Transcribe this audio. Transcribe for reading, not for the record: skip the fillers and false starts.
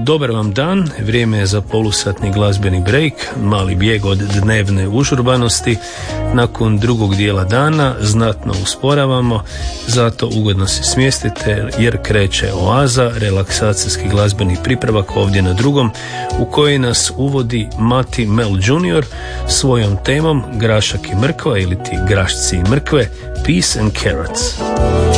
Dobar vam dan, vrijeme je za polusatni glazbeni break, mali bijeg od dnevne užurbanosti. Nakon drugog dijela dana znatno usporavamo, zato ugodno se smjestite jer kreće oaza, relaksacijski glazbeni pripravak ovdje na drugom, u koji nas uvodi Matty Mel Jr. svojom temom Grašak i mrkva ili ti grašci i mrkve, Peas and Carrots.